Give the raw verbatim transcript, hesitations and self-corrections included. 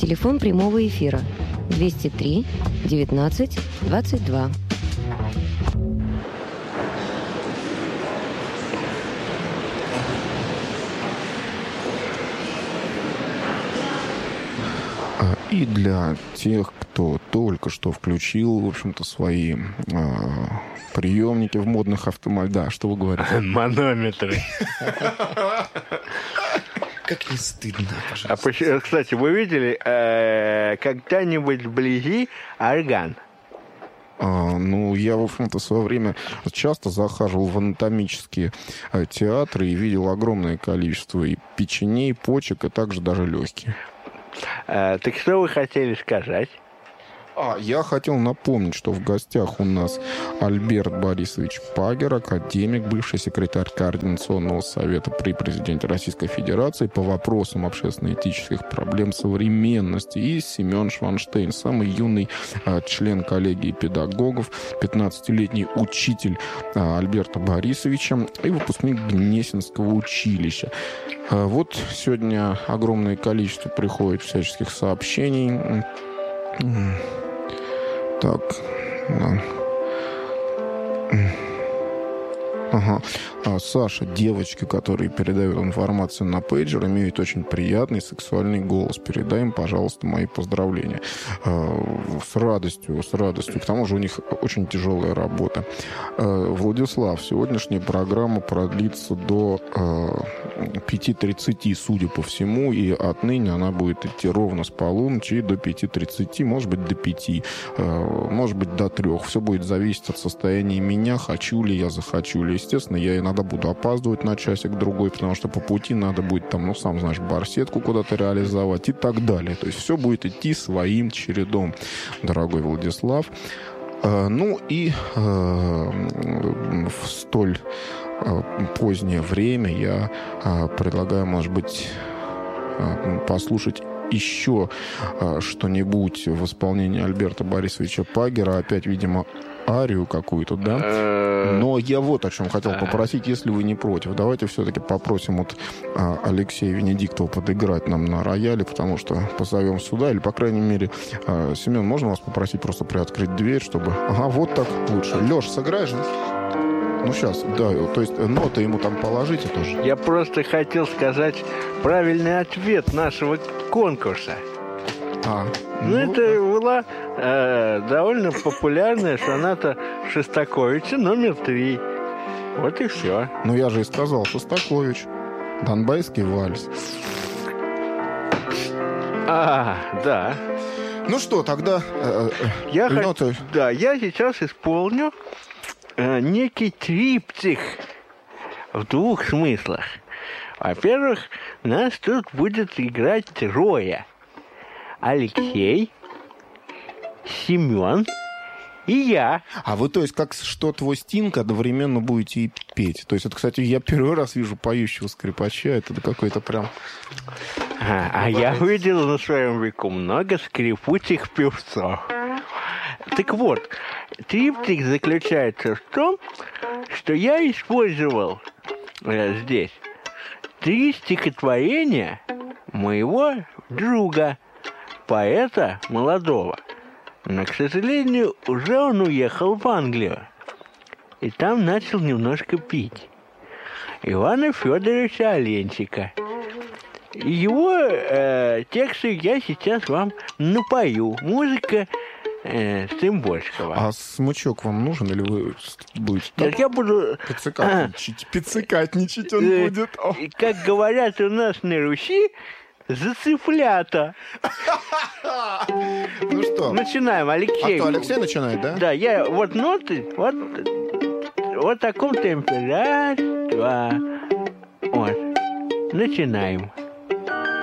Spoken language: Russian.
Телефон прямого эфира двести три девятнадцать двадцать два. И для тех, кто только что включил, в общем-то, свои э, приемники в модных автомобилях. Да, что вы говорите? Манометры. Как не стыдно, А, кстати, вы видели э, когда-нибудь вблизи орган? А, ну, я, в общем-то, в свое время часто захаживал в анатомические э, театры и видел огромное количество и печеней, и почек, и также даже легких. А, так что вы хотели сказать? А, я хотел напомнить, что в гостях у нас Альберт Борисович Пагер, академик, бывший секретарь Координационного совета при президенте Российской Федерации по вопросам общественно-этических проблем современности, и Семен Шванштейн, самый юный а, член коллегии педагогов, пятнадцатилетний учитель а, Альберта Борисовича и выпускник Гнесинского училища. А, вот сегодня огромное количество приходит всяческих сообщений. Так. Ага. А Саша, девочки, которые передают информацию на пейджер, имеют очень приятный сексуальный голос. Передай им, пожалуйста, мои поздравления. С радостью, с радостью. К тому же у них очень тяжелая работа. Владислав, сегодняшняя программа продлится до пяти тридцати, судя по всему, и отныне она будет идти ровно с полуночи до пяти тридцати, может быть, до пяти, может быть, до трех. Все будет зависеть от состояния меня, хочу ли я, захочу ли. Естественно, я иногда буду опаздывать на часик-другой, потому что по пути надо будет там, ну, сам знаешь, барсетку куда-то реализовать и так далее. То есть все будет идти своим чередом, дорогой Владислав. Ну и в столь позднее время я предлагаю, может быть, послушать еще что-нибудь в исполнении Альберта Борисовича Пагера. Опять, видимо, арию какую-то, да? Но я вот о чем хотел попросить, если вы не против. Давайте все-таки попросим вот Алексея Венедиктова подыграть нам на рояле, потому что позовем сюда, или, по крайней мере, Семен, можно вас попросить просто приоткрыть дверь, чтобы... Ага, вот так лучше. Леш, сыграешь? Ну, сейчас, да, то есть ноты ему там положите тоже. Я просто хотел сказать правильный ответ нашего конкурса. А, ну, ну, это была э, довольно популярная соната Шостаковича номер три. Вот и все. Ну, я же и сказал, Шостакович. Донбайский вальс. А, да. Ну что, тогда э, я ноты... Х... Да, я сейчас исполню э, некий триптих в двух смыслах. Во-первых, нас тут будет играть трое. Алексей, Семен и я. А вы, то есть, как что твой Стинг, одновременно будете и петь? То есть, это, кстати, я первый раз вижу поющего скрипача. Это какой-то прям... А, а я видел на своем веку много скрипучих певцов. Так вот, триптих заключается в том, что я использовал э, здесь три стихотворения моего друга, поэта молодого. Но, к сожалению, уже он уехал в Англию. И там начал немножко пить. Ивана Федоровича Оленчика. И его э, тексты я сейчас вам напою. Музыка э, Цымбольского. А смычок вам нужен, или вы будете... Нет, я буду... Пиццикатничать. Пиццикатничать он э, будет. Как говорят у нас на Руси, за цыплята. Ну что? Начинаем, Алексей. А то Алексей начинает, да? Да, я вот ноты, вот, вот в таком темпе. Раз, два. Вот. Начинаем.